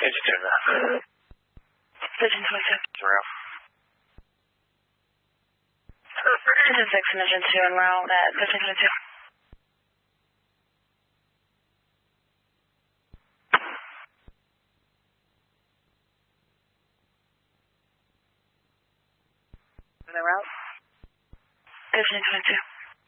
Engine 2 now. Engine 22. Route. Engine 6 and Engine 2 en route at 1522. The route? 1522.